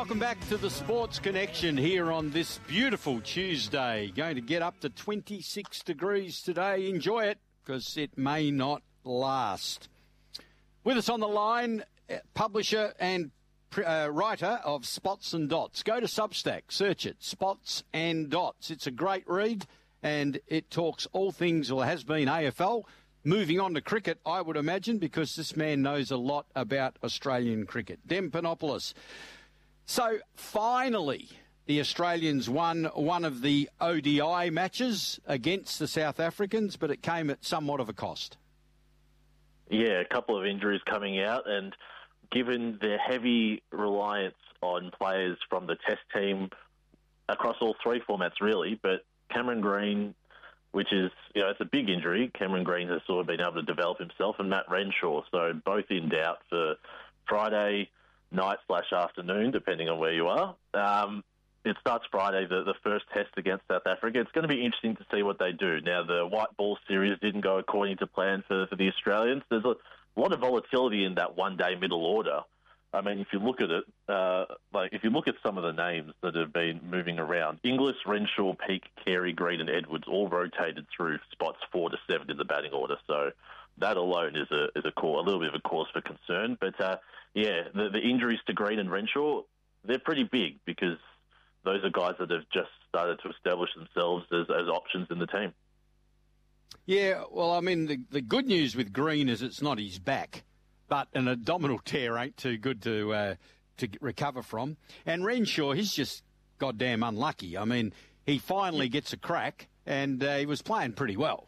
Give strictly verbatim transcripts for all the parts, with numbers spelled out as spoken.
Welcome back to the Sports Connection here on this beautiful Tuesday. Going to get up to twenty-six degrees today. Enjoy it, because it may not last. With us on the line, publisher and uh, writer of Spots and Dots. Go to Substack, search it, Spots and Dots. It's a great read, and it talks all things, or has been, A F L. Moving on to cricket, I would imagine, because this man knows a lot about Australian cricket. Dem Panopoulos. So, finally, the Australians won one of the O D I matches against the South Africans, but it came at somewhat of a cost. Yeah, a couple of injuries coming out, and given their heavy reliance on players from the Test team across all three formats, really, but Cameron Green, which is, you know, it's a big injury. Cameron Green has sort of been able to develop himself, and Matt Renshaw, so both in doubt for Friday night slash afternoon, depending on where you are. Um, it starts Friday, the, the first test against South Africa. It's going to be interesting to see what they do. Now, the white ball series didn't go according to plan for, for the Australians. There's a lot of volatility in that one-day middle order. I mean, if you look at it, uh, like if you look at some of the names that have been moving around, Inglis, Renshaw, Peake, Carey, Green and Edwards all rotated through spots four to seven in the batting order. So that alone is a is a, cause, a little bit of a cause for concern. But, uh, yeah, the, the injuries to Green and Renshaw, they're pretty big, because those are guys that have just started to establish themselves as, as options in the team. Yeah, well, I mean, the, the good news with Green is it's not his back, but an abdominal tear ain't too good to uh, to recover from. And Renshaw, he's just goddamn unlucky. I mean, he finally gets a crack, and uh, he was playing pretty well.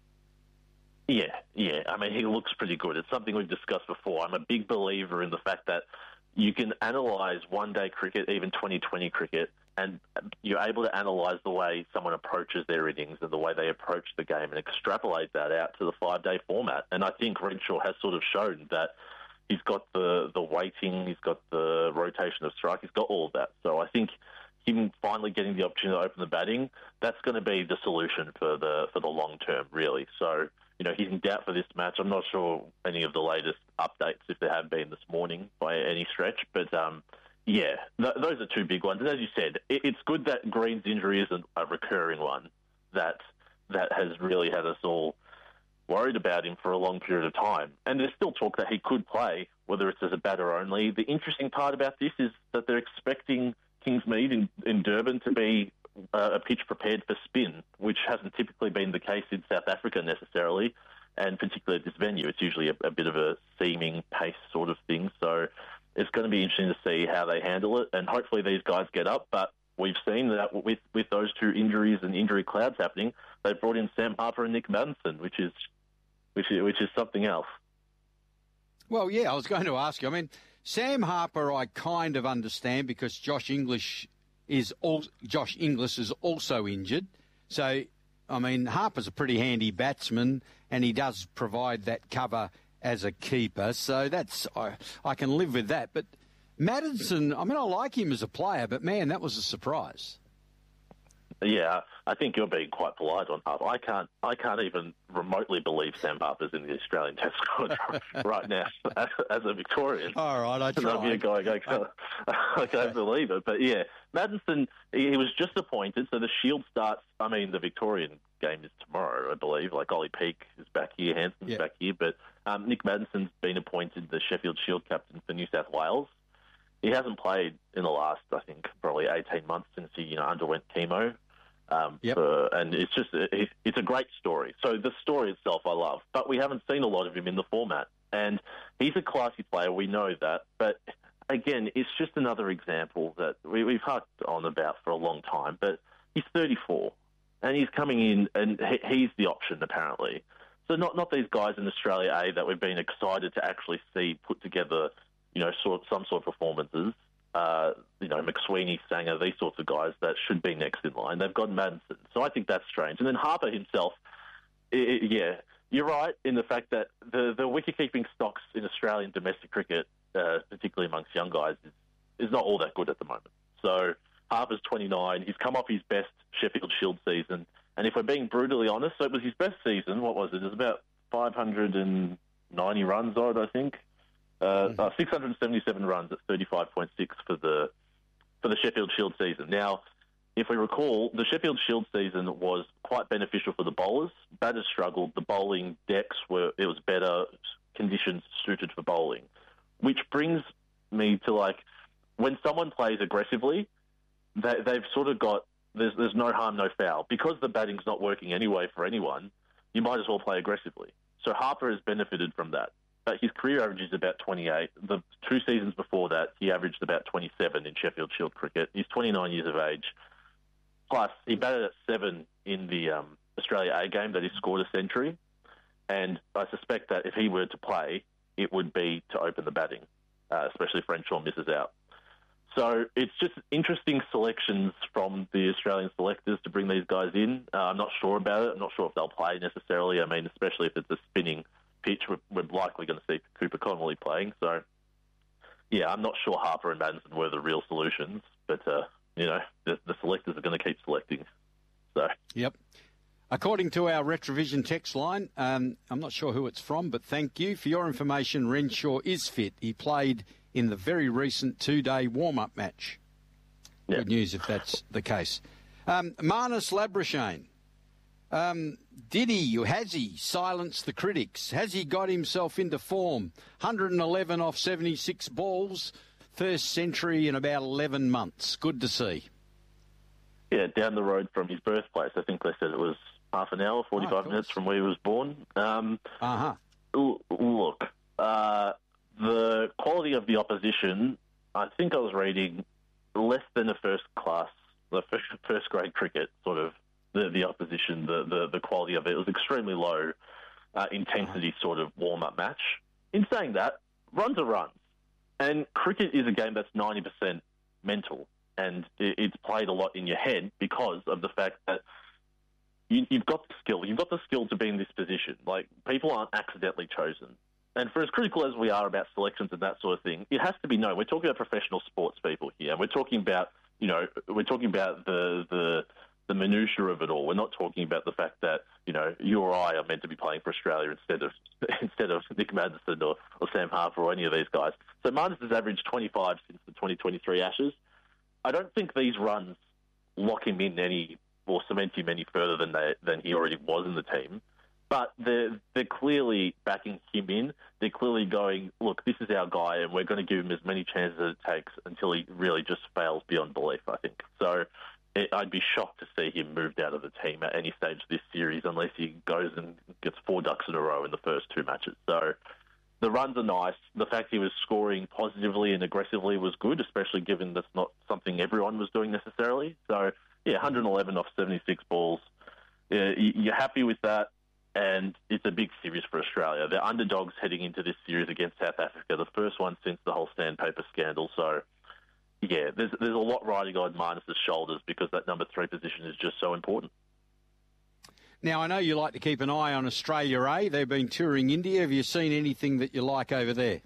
Yeah, yeah. I mean, he looks pretty good. It's something we've discussed before. I'm a big believer in the fact that you can analyse one-day cricket, even twenty twenty cricket, and you're able to analyse the way someone approaches their innings and the way they approach the game and extrapolate that out to the five-day format. And I think Renshaw has sort of shown that he's got the, the weighting, he's got the rotation of strike, he's got all of that. So I think him finally getting the opportunity to open the batting, that's going to be the solution for the for the long term, really. So, you know, he's in doubt for this match. I'm not sure any of the latest updates, if there have been this morning by any stretch, but um, yeah, th- those are two big ones. And as you said, it- it's good that Green's injury isn't a recurring one that that has really had us all worried about him for a long period of time. And there's still talk that he could play, whether it's as a batter only. The interesting part about this is that they're expecting Kingsmead in, in Durban to be uh, a pitch prepared for spin, which hasn't typically been the case in South Africa necessarily, and particularly at this venue. It's usually a, a bit of a seaming pace sort of thing. So it's going to be interesting to see how they handle it, and hopefully these guys get up. But we've seen that with, with those two injuries and injury clouds happening, they brought in Sam Harper and Nick Maddinson, which is which is, which is something else. Well, yeah, I was going to ask you. I mean, Sam Harper, I kind of understand, because Josh English is all, Josh Inglis is also injured. So, I mean, Harper's a pretty handy batsman, and he does provide that cover as a keeper. So that's I, I can live with that. But Maddinson, I mean, I like him as a player, but man, that was a surprise. Yeah, I think you're being quite polite on Harper. I can't, I can't even remotely believe Sam Harper's in the Australian Test squad right now as, as a Victorian. All right, I tried. I'd be going, I can't, I can't believe it. But yeah, Maddinson, he was just appointed. So the Shield starts. I mean, the Victorian game is tomorrow, I believe. Like Ollie Peake is back here, Hanson's yeah. back here, but um, Nick Maddison's been appointed the Sheffield Shield captain for New South Wales. He hasn't played in the last, I think, probably eighteen months since he you know underwent chemo. Um, yep. for, and it's just, it, it's a great story. So the story itself I love, but we haven't seen a lot of him in the format. And he's a classy player, we know that. But again, it's just another example that we, we've harped on about for a long time. But he's thirty-four, and he's coming in, and he, he's the option, apparently. So not, not these guys in Australia A that we've been excited to actually see put together, you know, sort some sort of performances. Uh, you know, McSweeney, Sanger, these sorts of guys that should be next in line. They've got Maddinson. So I think that's strange. And then Harper himself, it, it, yeah, you're right in the fact that the, the wicket-keeping stocks in Australian domestic cricket, uh, particularly amongst young guys, is, is not all that good at the moment. So Harper's twenty-nine. He's come off his best Sheffield Shield season. And if we're being brutally honest, so it was his best season. What was it? It was about five hundred ninety runs odd, I think. Uh, mm-hmm. uh, six hundred seventy-seven runs at thirty-five point six for the for the Sheffield Shield season. Now, if we recall, the Sheffield Shield season was quite beneficial for the bowlers. Batters struggled. The bowling decks were, it was better conditions suited for bowling, which brings me to, like, when someone plays aggressively, they, they've sort of got, there's, there's no harm, no foul. Because the batting's not working anyway for anyone, you might as well play aggressively. So Harper has benefited from that. But his career average is about twenty-eight. The two seasons before that, he averaged about twenty-seven in Sheffield Shield cricket. He's twenty-nine years of age. Plus, he batted at seven in the um, Australia A game that he scored a century. And I suspect that if he were to play, it would be to open the batting, uh, especially if Renshaw misses out. So it's just interesting selections from the Australian selectors to bring these guys in. Uh, I'm not sure about it. I'm not sure if they'll play necessarily. I mean, especially if it's a spinning pitch, we're, we're likely going to see Cooper Connolly playing. So, yeah, I'm not sure Harper and Maddinson were the real solutions, but, uh, you know, the, the selectors are going to keep selecting. So, yep. According to our Retrovision text line, um, I'm not sure who it's from, but thank you. For your information, Renshaw is fit. He played in the very recent two-day warm-up match. Yeah. Good news if that's the case. Um, Marnus Labuschagne, um, did he or has he silenced the critics? Has he got himself into form? one hundred eleven off seventy-six balls, first century in about eleven months. Good to see. Yeah, down the road from his birthplace. I think they said it was half an hour, forty-five oh, minutes from where he was born. Um, uh-huh. L- look, uh, the quality of the opposition, I think I was reading less than a first class, the first, first grade cricket, sort of, the, the opposition, the, the, the quality of it. It was extremely low uh, intensity uh-huh. sort of warm-up match. In saying that, runs are runs. And cricket is a game that's ninety percent mental, and it, it's played a lot in your head because of the fact that you, you've got the skill. You've got the skill to be in this position. Like, people aren't accidentally chosen. And for as critical as we are about selections and that sort of thing, it has to be known. We're talking about professional sports people here. We're talking about, you know, we're talking about the the the minutiae of it all. We're not talking about the fact that, you know, you or I are meant to be playing for Australia instead of instead of Nick Maddinson or, or Sam Harper or any of these guys. So Marnus has averaged twenty-five since the twenty twenty-three Ashes. I don't think these runs lock him in any or cement him any further than they, than he already was in the team. But they're, they're clearly backing him in. They're clearly going, look, this is our guy, and we're going to give him as many chances as it takes until he really just fails beyond belief, I think. So it, I'd be shocked to see him moved out of the team at any stage of this series unless he goes and gets four ducks in a row in the first two matches. So the runs are nice. The fact he was scoring positively and aggressively was good, especially given that's not something everyone was doing necessarily. So, yeah, one hundred eleven off seventy-six balls. Yeah, you're happy with that. And it's a big series for Australia. They're underdogs heading into this series against South Africa, the first one since the whole sandpaper scandal. So, yeah, there's there's a lot riding on Marnus's shoulders because that number three position is just so important. Now, I know you like to keep an eye on Australia A. They've been touring India. Have you seen anything that you like over there?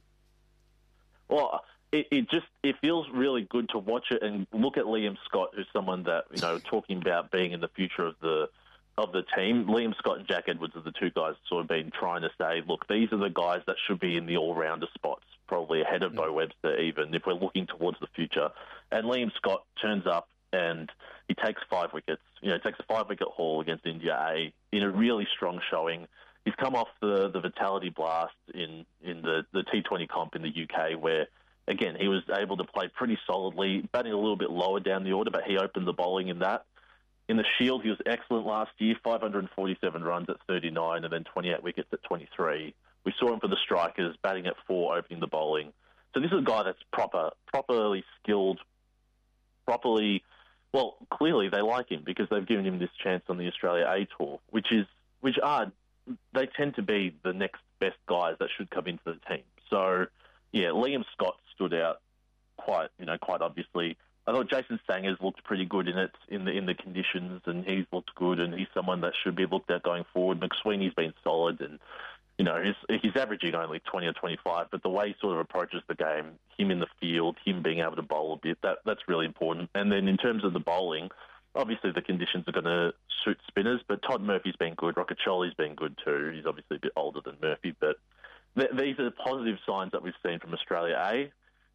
Well, it, it just it feels really good to watch it and look at Liam Scott, who's someone that, you know, talking about being in the future of the of the team. Liam Scott and Jack Edwards are the two guys sort of been trying to say, look, these are the guys that should be in the all-rounder spots, probably ahead of mm. Bo Webster even, if we're looking towards the future. And Liam Scott turns up and he takes five wickets. You know, he takes a five-wicket haul against India A in a really strong showing. He's come off the, the Vitality Blast in, in the, the T twenty comp in the U K where, again, he was able to play pretty solidly, batting a little bit lower down the order, but he opened the bowling in that. In the Shield, he was excellent last year, five hundred forty-seven runs at thirty-nine and then twenty-eight wickets at twenty-three. We saw him for the Strikers, batting at four, opening the bowling. So this is a guy that's proper, properly skilled, properly... Well, clearly they like him because they've given him this chance on the Australia A Tour, which is, which are, they tend to be the next best guys that should come into the team. So, yeah, Liam Scott stood out quite, you know, quite obviously. I thought Jason Sangers looked pretty good in it, in the in the conditions, and he's looked good, and he's someone that should be looked at going forward. McSweeney's been solid, and, you know, he's, he's averaging only twenty or twenty-five, but the way he sort of approaches the game, him in the field, him being able to bowl a bit, that that's really important. And then in terms of the bowling, obviously the conditions are going to suit spinners, but Todd Murphy's been good. Rocacholi's been good too. He's obviously a bit older than Murphy, but th- these are positive signs that we've seen from Australia A.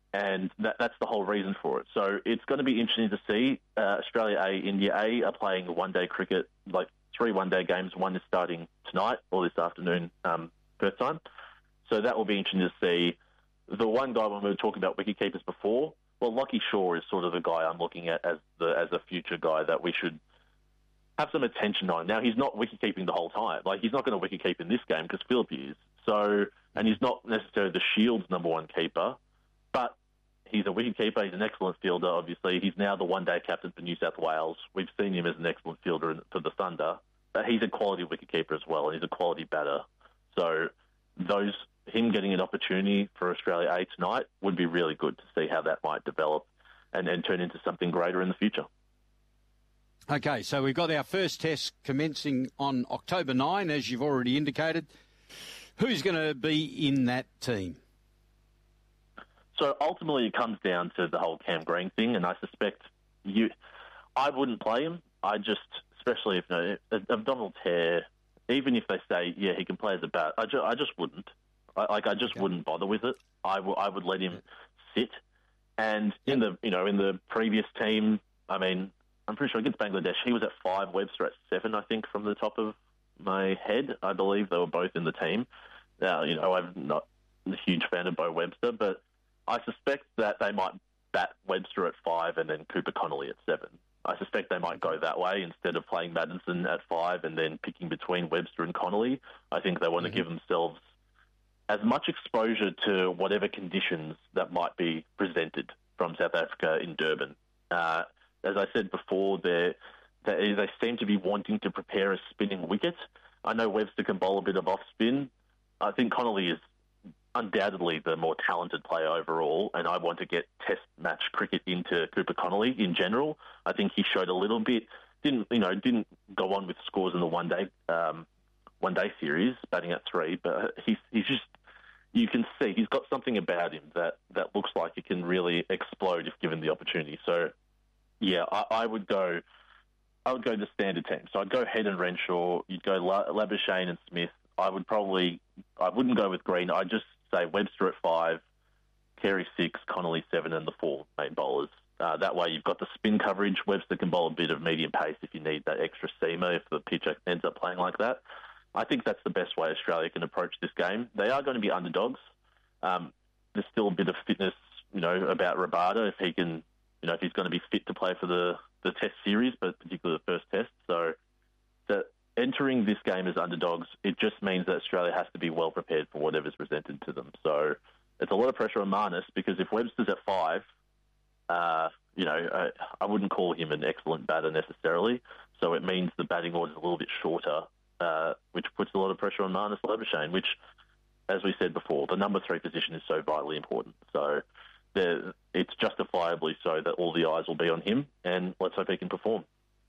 And that, that's the whole reason for it. So it's going to be interesting to see. Uh, Australia A, India A are playing one-day cricket, like three one-day games. One is starting tonight or this afternoon, um, Perth time. So that will be interesting to see. The one guy when we were talking about wicketkeepers before, well, Lockie Shaw is sort of the guy I'm looking at as the as a future guy that we should have some attention on. Now, he's not wicket-keeping the whole time. Like, he's not going to wicket-keep in this game because Phillip is. So, and he's not necessarily the Shields' number one keeper, but he's a wicket-keeper. He's an excellent fielder, obviously. He's now the one-day captain for New South Wales. We've seen him as an excellent fielder for the Thunder. But he's a quality wicket-keeper as well, and he's a quality batter. So those him getting an opportunity for Australia A tonight would be really good to see how that might develop and, and turn into something greater in the future. Okay, so we've got our first test commencing on October ninth, as you've already indicated. Who's going to be in that team? So ultimately it comes down to the whole Cam Green thing, and I suspect you, I wouldn't play him. I just, especially if you know, abdominal tear, even if they say, yeah, he can play as a bat, I, ju- I just wouldn't. I, like, I just okay. wouldn't bother with it. I, w- I would let him sit. And in the, you know, in the previous team, I mean, I'm pretty sure against Bangladesh, he was at five, Webster at seven, I think, from the top of my head. I believe they were both in the team. Now, you know, I'm not a huge fan of Bo Webster, but I suspect that they might bat Webster at five and then Cooper Connolly at seven. I suspect they might go that way instead of playing Maddinson at five and then picking between Webster and Connolly. I think they want mm-hmm. to give themselves as much exposure to whatever conditions that might be presented from South Africa in Durban. Uh, as I said before, they they seem to be wanting to prepare a spinning wicket. I know Webster can bowl a bit of off spin. I think Connolly is undoubtedly the more talented player overall, and I want to get test match cricket into Cooper Connolly in general. I think he showed a little bit, didn't you know, didn't go on with scores in the one day um, one day series, batting at three, but he's he's just, you can see he's got something about him that, that looks like he can really explode if given the opportunity. So, yeah, I, I would go, I would go the standard team. So I'd go Head and Renshaw. You'd go Labuschagne and Smith. I would probably, I wouldn't go with Green. I'd just say Webster at five, Carey six, Connolly seven, and the four main bowlers. Uh, that way you've got the spin coverage. Webster can bowl a bit of medium pace if you need that extra seamer, if the pitch ends up playing like that. I think that's the best way Australia can approach this game. They are going to be underdogs. Um, there's still a bit of fitness, you know, about Rabada, if he can, you know, if he's going to be fit to play for the, the test series, but particularly the first test. So that entering this game as underdogs, it just means that Australia has to be well prepared for whatever's presented to them. So it's a lot of pressure on Marnus, because if Webster's at five, uh, you know, I, I wouldn't call him an excellent batter necessarily. So it means the batting order is a little bit shorter, uh, which puts a lot of pressure on Marnus Labuschagne, which, as we said before, the number three position is so vitally important. So it's justifiably so that all the eyes will be on him, and let's hope he can perform.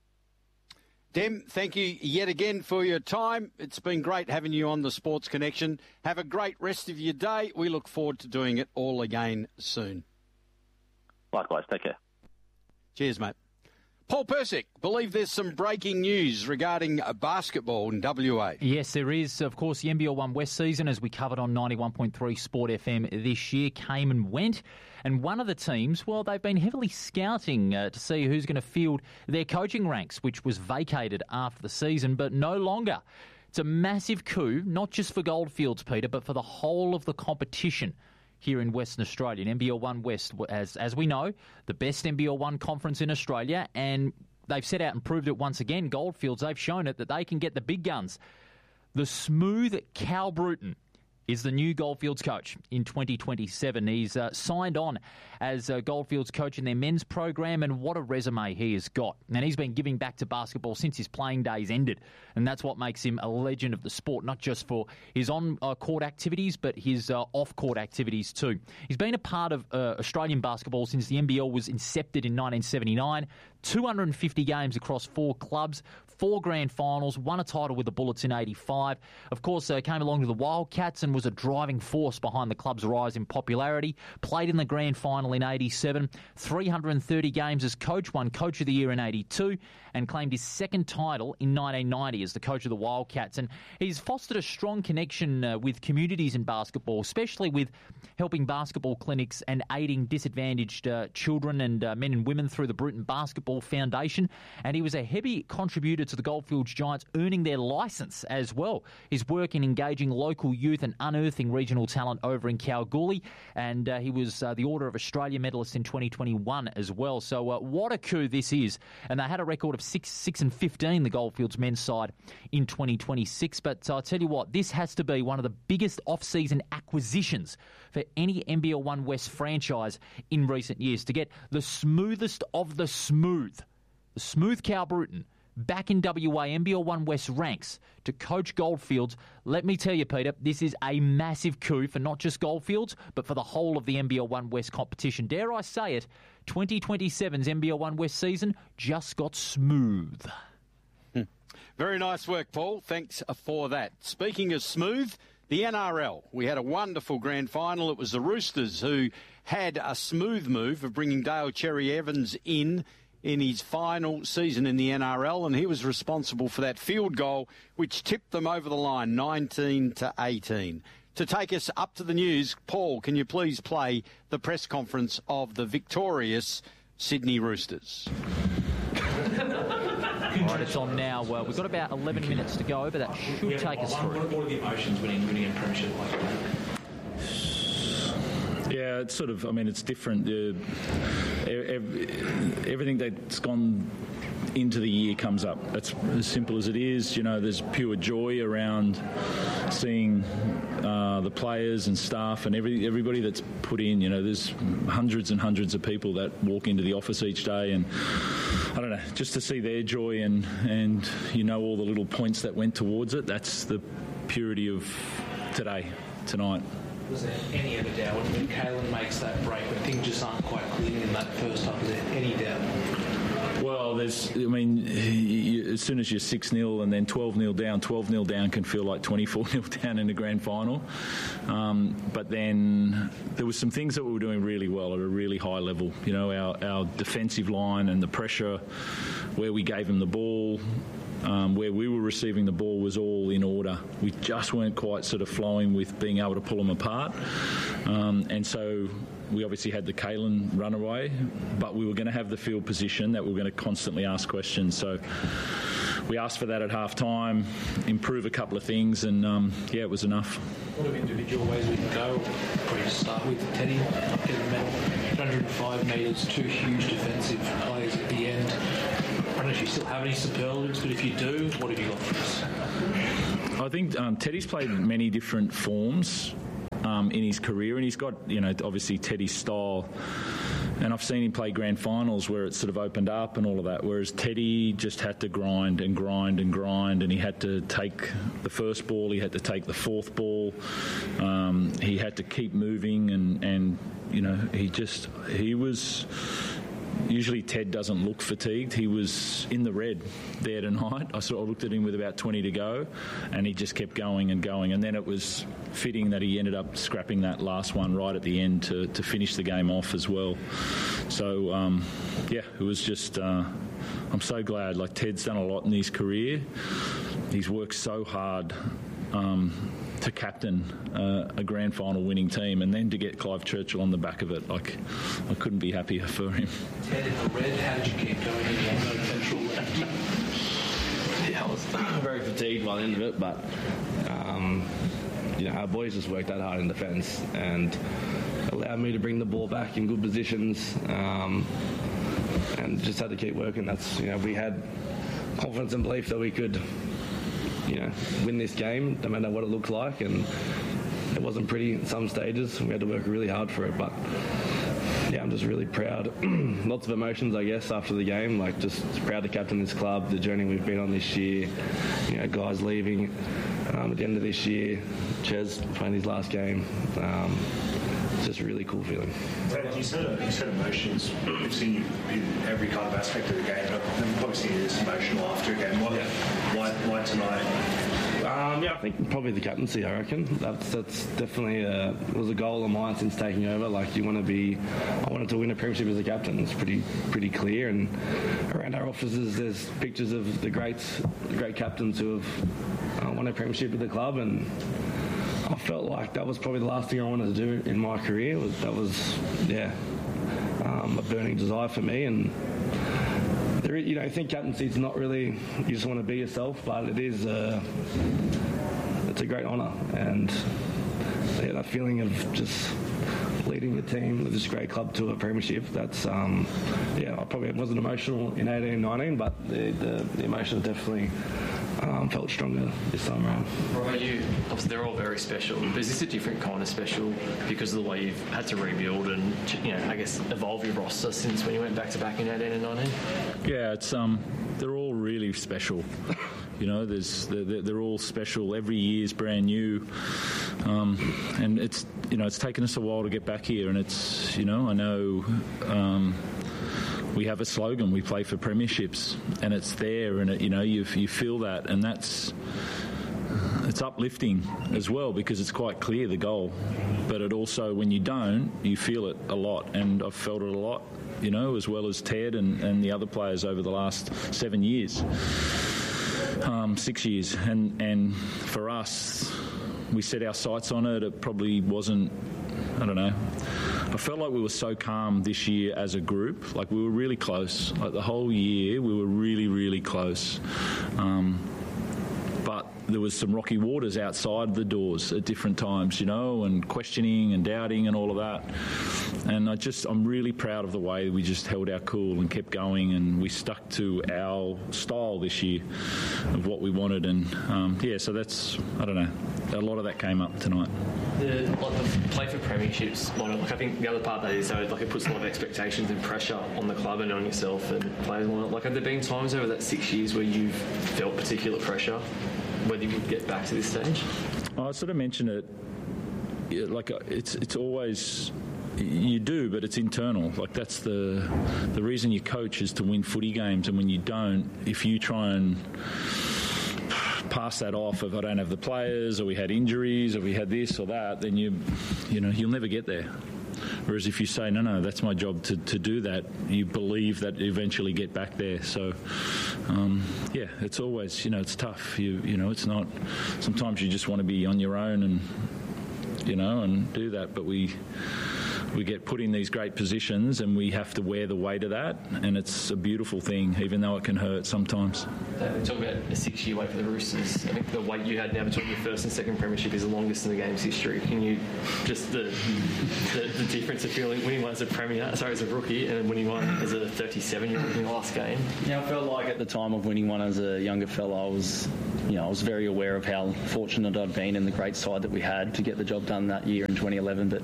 Dem, thank you yet again for your time. It's been great having you on the Sports Connection. Have a great rest of your day. We look forward to doing it all again soon. Likewise. Take care. Cheers, mate. Paul Persick, believe there's some breaking news regarding basketball in W A. Yes, there is. Of course, the N B L One West season, as we covered on ninety-one point three Sport F M this year, came and went. And one of the teams, well, they've been heavily scouting uh, to see who's going to field their coaching ranks, which was vacated after the season, but no longer. It's a massive coup, not just for Goldfields, Peter, but for the whole of the competition here in Western Australia. And N B L One West, as as we know, the best N B L One conference in Australia, and they've set out and proved it once again. Goldfields, they've shown it that they can get the big guns. The smooth Cal Bruton is the new Goldfields coach in twenty twenty-seven. He's uh, signed on as uh, Goldfields coach in their men's program, and what a resume he has got. And he's been giving back to basketball since his playing days ended, and that's what makes him a legend of the sport, not just for his on-court activities, but his uh, off-court activities too. He's been a part of uh, Australian basketball since the N B L was incepted in nineteen seventy-nine, two hundred fifty games across four clubs, four grand finals, won a title with the Bullets in eighty-five. Of course, uh, came along to the Wildcats and Ferguson was a driving force behind the club's rise in popularity, played in the grand final in eighty-seven, three hundred thirty games as coach, won Coach of the Year in eighty-two, and claimed his second title in nineteen ninety as the coach of the Wildcats. And he's fostered a strong connection uh, with communities in basketball, especially with helping basketball clinics and aiding disadvantaged uh, children and uh, men and women through the Bruton Basketball Foundation. And he was a heavy contributor to the Goldfields Giants earning their licence as well. His work in engaging local youth and unearthing regional talent over in Kalgoorlie, and uh, he was uh, the Order of Australia medalist in twenty twenty-one as well. So uh, what a coup this is. And they had a record of six, six and fifteen, the Goldfields men's side, in twenty twenty-six. But uh, I'll tell you what, this has to be one of the biggest off-season acquisitions for any N B L one West franchise in recent years, to get the smoothest of the smooth, the smooth Cal Bruton, back in W A N B L one West ranks to coach Goldfields. Let me tell you, Peter, this is a massive coup for not just Goldfields, but for the whole of the N B L one West competition. Dare I say it, twenty twenty-seven's N B L one West season just got smooth. Hmm. Very nice work, Paul. Thanks for that. Speaking of smooth, the N R L. We had a wonderful grand final. It was the Roosters who had a smooth move of bringing Dale Cherry Evans in in his final season in the N R L, and he was responsible for that field goal which tipped them over the line, nineteen to eighteen. To take us up to the news, Paul, can you please play the press conference of the victorious Sydney Roosters? All right, it's on now. Well, we've got about eleven minutes to go, but that should take us through. What are the emotions winning, winning a premiership like that? Yeah, it's sort of, I mean, it's different. Uh, everything that's gone into the year comes up. That's as simple as it is. You know, there's pure joy around seeing uh, the players and staff and every everybody that's put in. You know, there's hundreds and hundreds of people that walk into the office each day, and I don't know, just to see their joy and, and you know, all the little points that went towards it, that's the purity of today, tonight. Was there any ever doubt when Caelan makes that break, when things just aren't quite clear in that first half? Is there any doubt? Well, there's, I mean, you, as soon as you're six nil and then twelve nil down, twelve nil down can feel like twenty-four nil down in the grand final. Um, but then there was some things that we were doing really well at a really high level. You know, our, our defensive line and the pressure where we gave them the ball, Um, where we were receiving the ball was all in order. We just weren't quite sort of flowing with being able to pull them apart. Um, and so we obviously had the Caelan runaway, but we were going to have the field position that we were going to constantly ask questions. So we asked for that at half time, improve a couple of things, and um, yeah, it was enough. What are individual ways we can go? Probably just start with Teddy, not get a medal. one hundred five metres, two huge defensive plays at the end. I don't know if you still have any superlatives, but if you do, what have you got for us? I think um, Teddy's played many different forms um, in his career, and he's got, you know, obviously Teddy's style. And I've seen him play grand finals where it's sort of opened up and all of that, whereas Teddy just had to grind and grind and grind, and he had to take the first ball, he had to take the fourth ball, um, he had to keep moving, and, and, you know, he just, he was... Usually Ted doesn't look fatigued. He was in the red there tonight. I sort of looked at him with about twenty to go, and he just kept going and going. And then it was fitting that he ended up scrapping that last one right at the end to, to finish the game off as well. So, um, yeah, it was just... Uh, I'm so glad. Like, Ted's done a lot in his career. He's worked so hard um, to captain uh, a grand final winning team, and then to get Clive Churchill on the back of it. Like, I couldn't be happier for him. Ted in the red, how did you keep going in the no petrol left? Yeah, I was very fatigued by the end of it, but um, you know, our boys just worked that hard in defence and allowed me to bring the ball back in good positions, um, and just had to keep working. That's, you know, we had confidence and belief that we could, you know, win this game, no matter what it looks like, and it wasn't pretty at some stages. We had to work really hard for it, but yeah, I'm just really proud. Lots of emotions, I guess, after the game. Like, just proud to captain this club, the journey we've been on this year. You know, guys leaving um, at the end of this year. Ches playing his last game. Um, it's just a really cool feeling. Ted, you said, you said emotions. We've seen you in every kind of aspect of the game, but obviously it is emotional after a game. Why, yeah. why, why tonight? Um, yeah, I think probably the captaincy. I reckon that's that's definitely a, was a goal of mine since taking over. Like, you want to be, I wanted to win a premiership as a captain. It's pretty pretty clear. And around our offices, there's pictures of the greats, the great captains who have uh, won a premiership with the club, and I felt like that was probably the last thing I wanted to do in my career. Was that was yeah, um, a burning desire for me. And there, you know, I think captaincy is not really, you just want to be yourself, but it is uh, it's a great honour. And yeah, that feeling of just leading a team of this great club to a premiership, that's um, yeah, I probably wasn't emotional in eighteen and nineteen, but the, the, the emotions definitely Um, felt stronger this time around. What about you? Obviously, they're all very special. But is this a different kind of special because of the way you've had to rebuild and, you know, I guess evolve your roster since when you went back to back in eighteen and nineteen? Yeah, it's um, they're all really special. You know, there's they're, they're all special. Every year's brand new, um, and it's you know it's taken us a while to get back here, and it's you know I know. Um, We have a slogan, we play for premierships, and it's there, and it, you know you you feel that, and that's it's uplifting as well because it's quite clear the goal, but it also, when you don't, you feel it a lot, and I've felt it a lot, you know, as well as Ted and, and the other players over the last seven years, um, six years, and and for us, we set our sights on it. It probably wasn't, I don't know. I felt like we were so calm this year as a group. Like, we were really close. Like, the whole year, we were really, really close. Um, but there was some rocky waters outside the doors at different times, you know, and questioning and doubting and all of that. And I just, I'm really proud of the way we just held our cool and kept going, and we stuck to our style this year of what we wanted. And, um, yeah, so that's, I don't know, a lot of that came up tonight. The, like the play for premierships, like I think the other part of that is though, like it puts a lot of expectations and pressure on the club and on yourself and players. Like, have there been times over that six years where you've felt particular pressure, whether you would get back to this stage? I sort of mentioned it. Yeah, like it's it's always. You do, but it's internal. Like, that's the the reason you coach is to win footy games, and when you don't, if you try and pass that off, if I don't have the players, or we had injuries, or we had this or that, then you you know you'll never get there. Whereas if you say, no, no, that's my job to, to do that, you believe that you eventually get back there. So, um, yeah, it's always, you know, it's tough. You you know, it's not, sometimes you just want to be on your own and, you know, and do that, but we... We get put in these great positions and we have to wear the weight of that, and it's a beautiful thing, even though it can hurt sometimes. We talk about a six-year wait for the Roosters. I think the wait you had now between your first and second premiership is the longest in the game's history. Can you just the the, the difference of feeling winning one as a premier, sorry, as a rookie, and winning one as a thirty-seven-year-old in the last game? Yeah, I felt like at the time of winning one as a younger fella, I was, you know, I was very aware of how fortunate I'd been and the great side that we had to get the job done that year in twenty eleven. But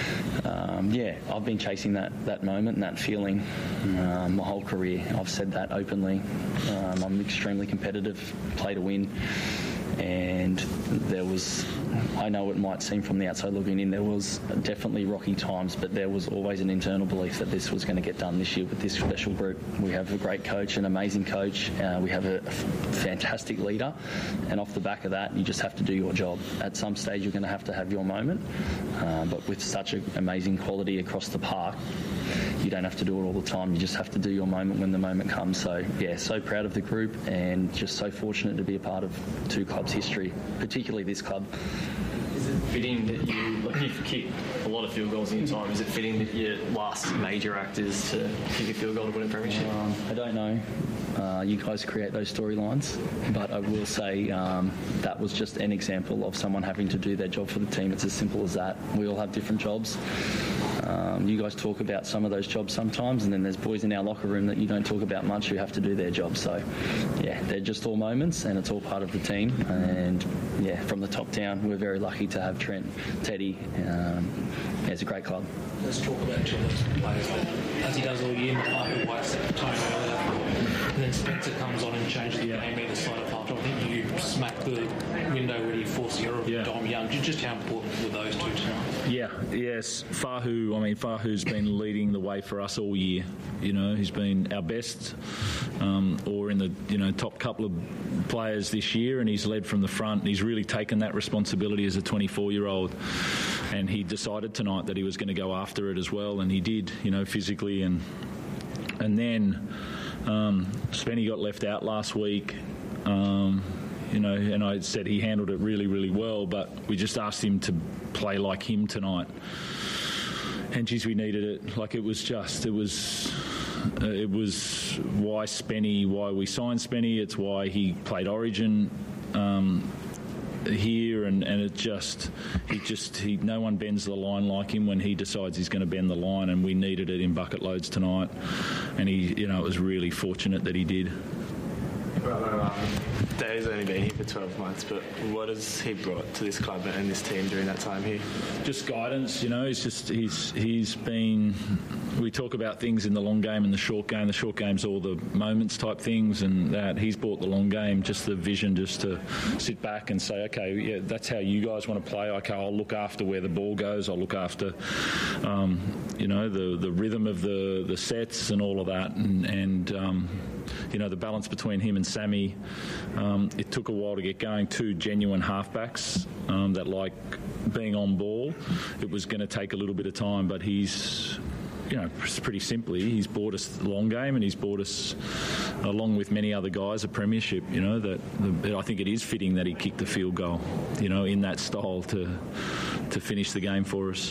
um, yeah, I've been chasing that, that moment and that feeling um, my whole career. I've said that openly. Um, I'm extremely competitive, play to win. And there was, I know it might seem from the outside looking in, there was definitely rocky times, but there was always an internal belief that this was going to get done this year with this special group. We have a great coach, an amazing coach. Uh, we have a fantastic leader. And off the back of that, you just have to do your job. At some stage, you're going to have to have your moment. Uh, but with such an amazing quality across the park, you don't have to do it all the time. You just have to do your moment when the moment comes. So, yeah, so proud of the group and just so fortunate to be a part of two clubs' history, particularly this club. Is it fitting that you, like, you've kicked a lot of field goals in your time, is it fitting that your last major act is to kick a field goal to win a premiership? Um, I don't know. Uh, you guys create those storylines, but I will say um, that was just an example of someone having to do their job for the team. It's as simple as that. We all have different jobs. Um, you guys talk about some of those jobs sometimes, and then there's boys in our locker room that you don't talk about much who have to do their job. So, yeah, they're just all moments, and it's all part of the team. And, yeah, from the top down, we're very lucky to have Trent, Teddy. Um, yeah, it's a great club. Let's talk about each of those players that, as he does all year, Michael White set the tone earlier. And then Spencer comes on and changes the game either side of half time. I think you smack the window when you force the error of Yeah. Dom Young. Just how important were those two tonight? Yeah, yes. Fahu, I mean, Fahu's been leading the way for us all year. You know, he's been our best um, or in the, you know, top couple of players this year, and he's led from the front. And he's really taken that responsibility as a twenty-four-year-old. And he decided tonight that he was going to go after it as well, and he did, you know, physically. And and then um, Spenny got left out last week. Um, You know, and I said he handled it really, really well, but we just asked him to play like him tonight. And geez, we needed it. Like it was just, it was, uh, it was why Spenny, why we signed Spenny. It's why he played Origin um, here, and, and it just, he just, he, no one bends the line like him when he decides he's going to bend the line, and we needed it in bucket loads tonight. And he, you know, it was really fortunate that he did. Well, um, Dave's only been here for twelve months, but what has he brought to this club and this team during that time here? Just guidance, you know. He's just he's he's been. We talk about things in the long game and the short game. The short game's all the moments type things, and that he's brought the long game, just the vision, just to sit back and say, okay, yeah, that's how you guys want to play. Okay, I'll look after where the ball goes. I'll look after, um, you know, the the rhythm of the the sets and all of that, and and. Um, You know, the balance between him and Sammy, um, it took a while to get going. Two genuine halfbacks um, that like being on ball. It was going to take a little bit of time, but he's, you know, pretty simply, he's bought us the long game, and he's bought us, along with many other guys, a premiership. You know, that the, I think it is fitting that he kicked the field goal, you know, in that style to to finish the game for us.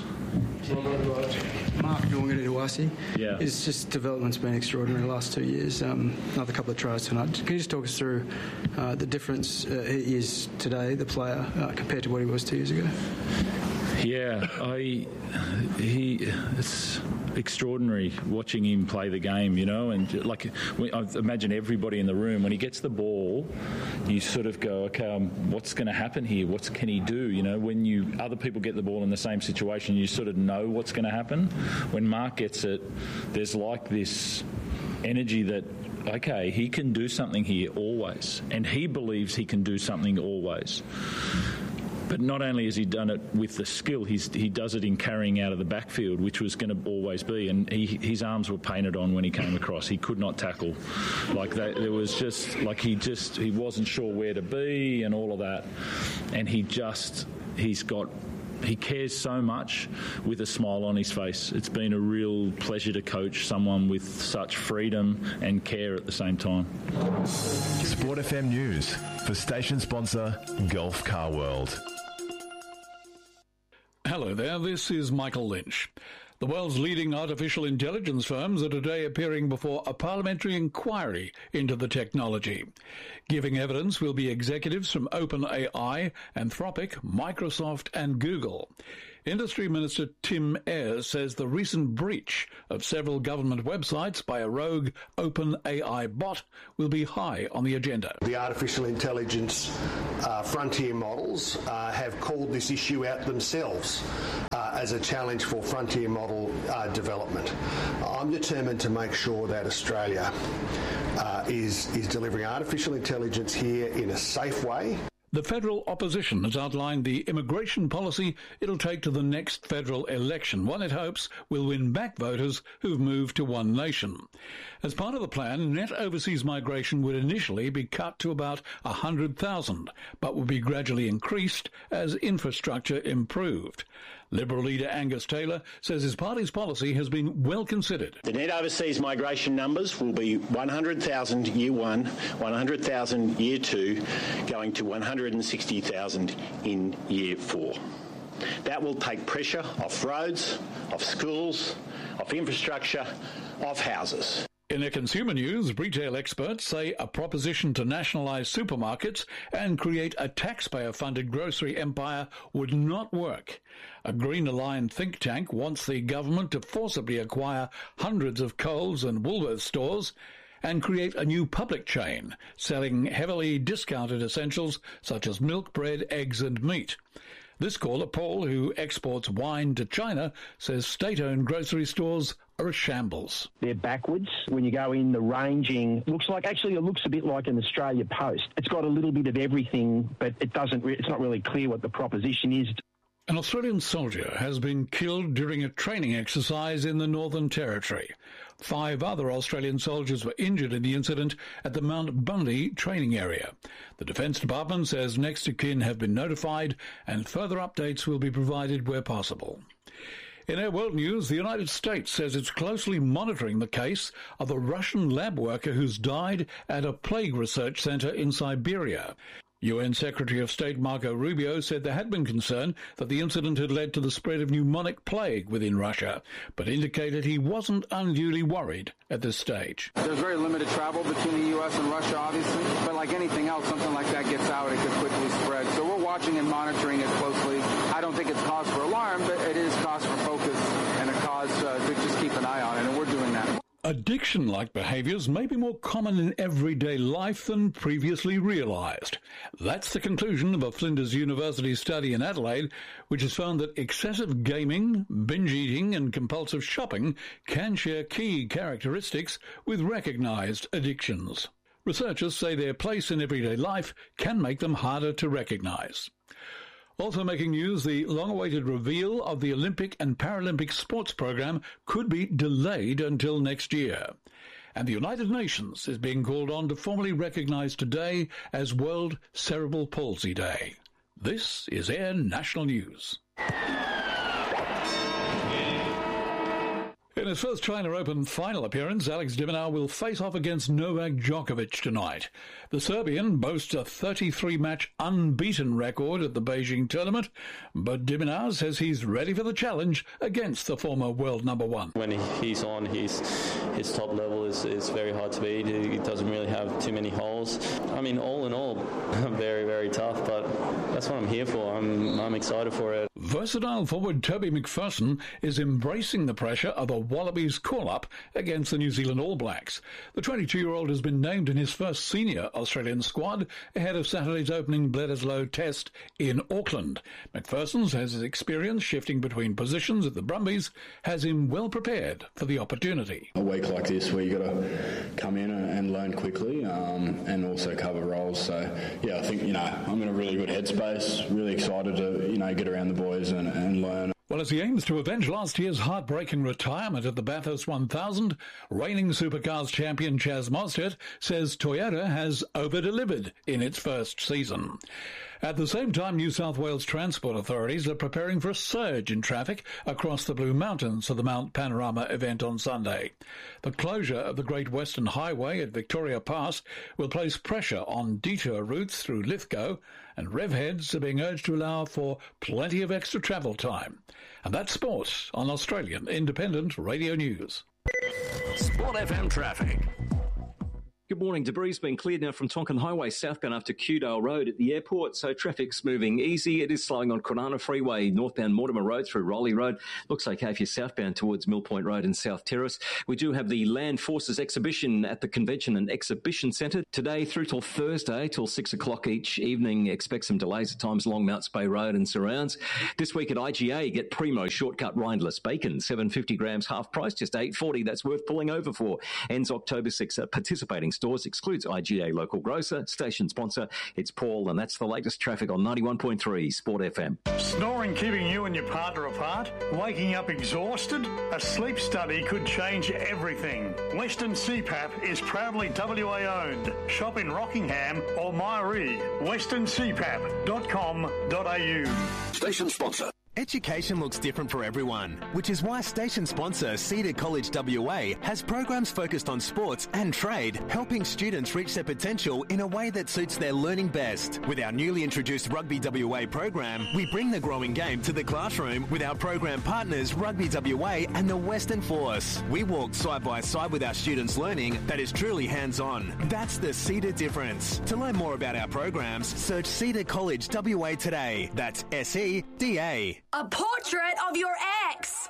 Mark Dwangatuwasi. Yeah. His just development's been extraordinary the last two years. Um, another couple of tries tonight. Can you just talk us through uh, the difference uh, he is today, the player, uh, compared to what he was two years ago? Yeah, I he it's extraordinary watching him play the game, you know, and like I imagine everybody in the room, when he gets the ball, you sort of go, okay, um, what's going to happen here? What can he do? You know, when you other people get the ball in the same situation, you sort of know what's going to happen. When Mark gets it, there's like this energy that, okay, he can do something here always, and he believes he can do something always. But not only has he done it with the skill, he's, he does it in carrying out of the backfield, which was going to always be. And he, his arms were painted on when he came across. He could not tackle. Like that, there was just like he just he wasn't sure where to be and all of that. And he just he's got. He cares so much with a smile on his face. It's been a real pleasure to coach someone with such freedom and care at the same time. Sport F M News for station sponsor Gulf Car World. Hello there, this is Michael Lynch. The world's leading artificial intelligence firms are today appearing before a parliamentary inquiry into the technology. Giving evidence will be executives from OpenAI, Anthropic, Microsoft and Google. Industry Minister Tim Ayres says the recent breach of several government websites by a rogue OpenAI bot will be high on the agenda. The artificial intelligence uh, frontier models uh, have called this issue out themselves uh, as a challenge for frontier model uh, development. I'm determined to make sure that Australia uh, is, is delivering artificial intelligence here in a safe way. The federal opposition has outlined the immigration policy it'll take to the next federal election, one it hopes will win back voters who've moved to one nation. As part of the plan, net overseas migration would initially be cut to about one hundred thousand, but would be gradually increased as infrastructure improved. Liberal leader Angus Taylor says his party's policy has been well considered. The net overseas migration numbers will be one hundred thousand year one, one hundred thousand year two, going to one hundred sixty thousand in year four. That will take pressure off roads, off schools, off infrastructure, off houses. In the consumer news, retail experts say a proposition to nationalise supermarkets and create a taxpayer-funded grocery empire would not work. A Green-aligned think tank wants the government to forcibly acquire hundreds of Coles and Woolworths stores and create a new public chain selling heavily discounted essentials such as milk, bread, eggs and meat. This caller, Paul, who exports wine to China, says state-owned grocery stores are a shambles. They're backwards. When you go in, the ranging looks like, actually it looks a bit like an Australia Post. It's got a little bit of everything, but it doesn't. Re- it's not really clear what the proposition is. An Australian soldier has been killed during a training exercise in the Northern Territory. Five other Australian soldiers were injured in the incident at the Mount Bundy training area. The Defence Department says next of kin have been notified and further updates will be provided where possible. In our world news, the United States says it's closely monitoring the case of a Russian lab worker who's died at a plague research centre in Siberia. U N Secretary of State Marco Rubio said there had been concern that the incident had led to the spread of pneumonic plague within Russia, but indicated he wasn't unduly worried at this stage. There's very limited travel between the U S and Russia, obviously, but like anything else, something like that gets out, it could quickly spread. So we're watching and monitoring it closely. I don't think it's cause for alarm, but it is cause for focus and a cause uh, to just keep an eye on it, and we're doing that. Addiction-like behaviours may be more common in everyday life than previously realised. That's the conclusion of a Flinders University study in Adelaide, which has found that excessive gaming, binge eating and compulsive shopping can share key characteristics with recognised addictions. Researchers say their place in everyday life can make them harder to recognise. Also making news, the long-awaited reveal of the Olympic and Paralympic sports program could be delayed until next year. And the United Nations is being called on to formally recognise today as World Cerebral Palsy Day. This is Air National News. In his first China Open final appearance, Alex de Minaur will face off against Novak Djokovic tonight. The Serbian boasts a thirty-three match unbeaten record at the Beijing tournament, but de Minaur says he's ready for the challenge against the former world number one. When he's on, he's, his top level is, is very hard to beat. He doesn't really have too many holes. I mean, all in all, very, very tough, but that's what I'm here for. I'm, I'm excited for it. Versatile forward Toby McPherson is embracing the pressure of a Wallabies call-up against the New Zealand All Blacks. The twenty-two-year-old has been named in his first senior Australian squad ahead of Saturday's opening Bledisloe test in Auckland. McPherson says his experience shifting between positions at the Brumbies has him well prepared for the opportunity. A week like this where you've got to come in and learn quickly um, and also cover roles. So, yeah, I think, you know, I'm in a really good headspace, really excited to, you know, get around the boys and, and learn. Well, as he aims to avenge last year's heartbreaking retirement at the Bathurst one thousand, reigning Supercars champion Chaz Mostert says Toyota has over-delivered in its first season. At the same time, New South Wales transport authorities are preparing for a surge in traffic across the Blue Mountains for the Mount Panorama event on Sunday. The closure of the Great Western Highway at Victoria Pass will place pressure on detour routes through Lithgow, and rev heads are being urged to allow for plenty of extra travel time. And that's sport on Australian Independent Radio News. Sport F M traffic. Good morning. Debris has been cleared now from Tonkin Highway southbound after Kewdale Road at the airport, so traffic's moving easy. It is slowing on Kwinana Freeway, northbound Mortimer Road through Rowley Road. Looks okay if you're southbound towards Mill Point Road and South Terrace. We do have the Land Forces exhibition at the Convention and Exhibition Centre today through till Thursday till six o'clock each evening. Expect some delays at times along Mounts Bay Road and surrounds. This week at I G A, get Primo shortcut rindless bacon, seven hundred fifty grams half price, just eight dollars forty. That's worth pulling over for. Ends October sixth at participating stores, excludes I G A local grocer, station sponsor. It's Paul, and that's the latest traffic on ninety-one point three Sport F M. Snoring keeping you and your partner apart? Waking up exhausted? A sleep study could change everything. Western C PAP is proudly W A owned. Shop in Rockingham or Myree. western c pap dot com dot a u. Station sponsor. Education looks different for everyone, which is why station sponsor Cedar College W A has programs focused on sports and trade, helping students reach their potential in a way that suits their learning best. With our newly introduced Rugby W A program, we bring the growing game to the classroom with our program partners Rugby W A and the Western Force. We walk side by side with our students' learning that is truly hands-on. That's the Cedar difference. To learn more about our programs, search Cedar College W A today. That's S E D A. A portrait of your ex.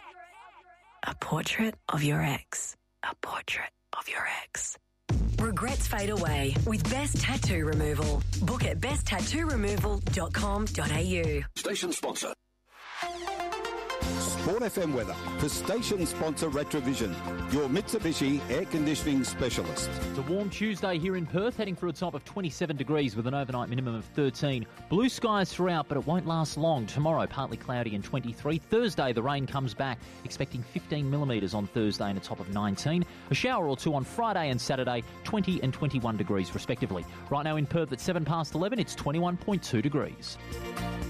A portrait of your ex. A portrait of your ex. Regrets fade away with Best Tattoo Removal. Book at best tattoo removal dot com dot a u. Station sponsor. Sport F M weather for station sponsor Retrovision, your Mitsubishi air conditioning specialist. It's a warm Tuesday here in Perth, heading for a top of twenty-seven degrees with an overnight minimum of thirteen. Blue skies throughout, but it won't last long. Tomorrow, partly cloudy and twenty-three. Thursday, the rain comes back, expecting fifteen millimetres on Thursday and a top of nineteen. A shower or two on Friday and Saturday, twenty and twenty-one degrees respectively. Right now in Perth at seven past eleven, it's twenty-one point two degrees.